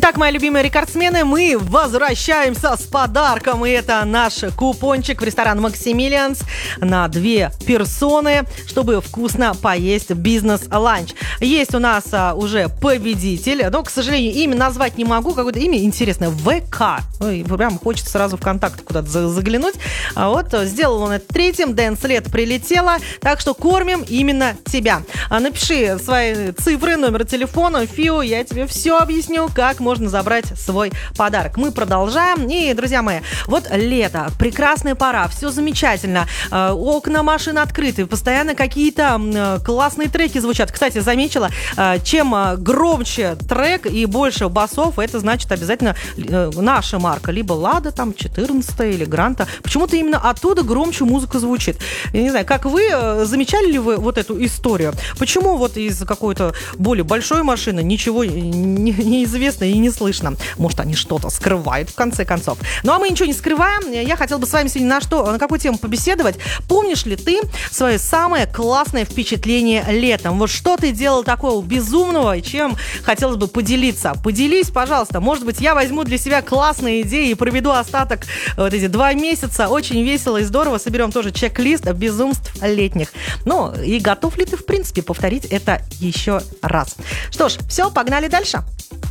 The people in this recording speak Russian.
Итак, мои любимые рекордсмены, мы возвращаемся с подарком. И это наш купончик в ресторан «Максимилианс» на 2 персоны, чтобы вкусно поесть бизнес-ланч. Есть у нас уже победитель, но, к сожалению, имя назвать не могу. Какое-то имя интересное. ВК. Ой, прям хочется сразу ВКонтакте куда-то заглянуть. Вот, сделал он это третьим. Дэн, след прилетела. Так что кормим именно тебя. Напиши свои цифры, номер телефона, ФИО. Я тебе все объясню, как можно забрать свой подарок. Мы продолжаем. И, друзья мои, вот лето, прекрасная пора, все замечательно. Окна машин открыты, постоянно какие-то классные треки звучат. Кстати, заметила, чем громче трек и больше басов, это значит обязательно наша марка. Либо Лада, там, 14 или Гранта. Почему-то именно оттуда громче музыка звучит. Я не знаю, как вы, замечали ли вы вот эту историю? Почему вот из какой-то более большой машины ничего неизвестно и не слышно? Может, они что-то скрывают, в конце концов. Ну, а мы ничего не скрываем. Я хотела бы с вами сегодня на какую тему побеседовать. Помнишь ли ты свое самое классное впечатление летом? Вот что ты делал такого безумного, и чем хотелось бы поделиться? Поделись, пожалуйста. Может быть, я возьму для себя классные идеи и проведу остаток вот эти 2 месяца. Очень весело и здорово. Соберем тоже чек-лист безумств летних. Ну, и готов ли ты, в принципе, повторить это еще раз? Что ж, все, погнали дальше.